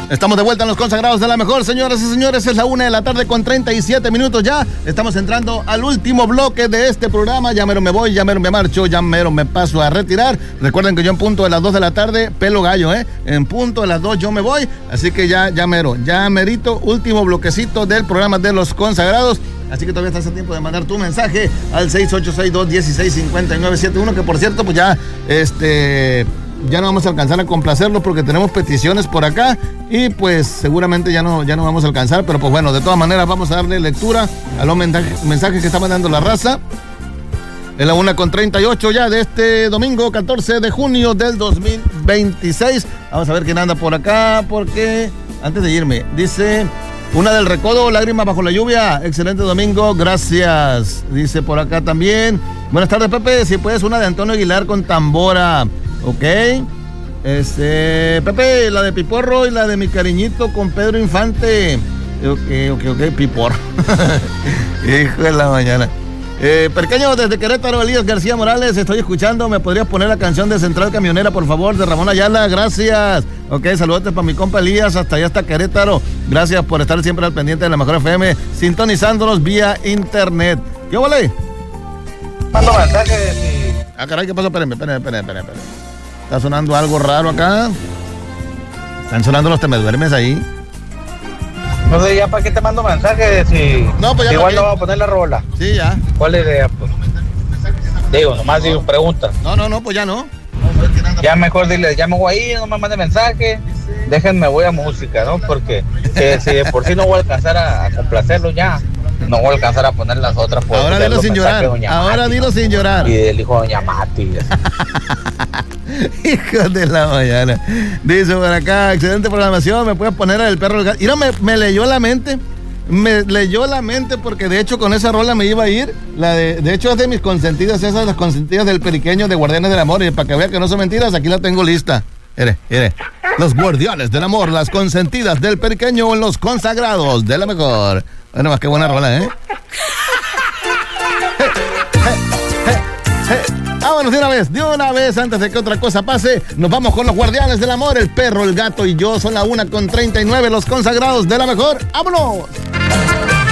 Estamos de vuelta en los consagrados de la mejor, señoras y señores. Es la 1:37 ya. Estamos entrando al último bloque de este programa. Ya mero me voy, ya mero me marcho, ya mero me paso a retirar. Recuerden que yo en punto de las 2 de la tarde, pelo gallo, En punto de las 2 yo me voy. Así que ya merito, último bloquecito del programa de los consagrados. Así que todavía estás a tiempo de mandar tu mensaje al 6862-165971, que por cierto, pues ya no vamos a alcanzar a complacerlo porque tenemos peticiones por acá y pues seguramente ya no vamos a alcanzar, pero pues bueno, de todas maneras vamos a darle lectura a los mensajes que está mandando la raza. En la 1:38 ya de este domingo 14 de junio del 2026. Vamos a ver quién anda por acá, porque antes de irme, dice... Una del Recodo, lágrimas bajo la lluvia. Excelente domingo, gracias. Dice por acá también. Buenas tardes, Pepe. Si puedes, una de Antonio Aguilar con tambora. Ok. Pepe, la de Piporro y la de Mi Cariñito con Pedro Infante. Ok, Piporro. Hijo de la mañana. Pequeño, desde Querétaro, Elías García Morales, estoy escuchando. ¿Me podrías poner la canción de Central Camionera, por favor, de Ramón Ayala? Gracias. Ok, saludos para mi compa Elías, hasta allá hasta Querétaro. Gracias por estar siempre al pendiente de la mejor FM, sintonizándonos vía internet. ¿Qué vale? Mando mensajes y... Ah, caray, ¿qué pasó? Espérenme. Está sonando algo raro acá. Están sonando los temeduermes ahí. No sé, ya para qué te mando mensajes y... No, pues ya igual no voy a poner la rola. Sí, ya. ¿Cuál idea? Pues? Nomás digo, pregunta. No, pues ya no. Ya mejor dile, ya me voy ahí, no me mande mensaje. Déjenme, voy a música, ¿no? Porque si de por sí no voy a alcanzar a complacerlo ya, no voy a alcanzar a poner las otras. Ahora dilo sin llorar. Sin llorar. Y del hijo de Doña Mati. Hijo de la mañana. Dice por acá, excelente programación. ¿Me puedes poner el perro del gato? Mira, me leyó la mente. Me leyó la mente porque de hecho con esa rola me iba a ir. De hecho es de mis consentidas, esas las consentidas del Periqueño de Guardianes del Amor. Y para que vea que no son mentiras, aquí la tengo lista. Mire. Los Guardianes del Amor, las consentidas del Periqueño en los consagrados de la mejor. Bueno, más que buena rola, Vámonos de una vez, antes de que otra cosa pase, nos vamos con los Guardianes del Amor, el perro, el gato y yo. Son la 1:39, los consagrados de la mejor. ¡Vámonos!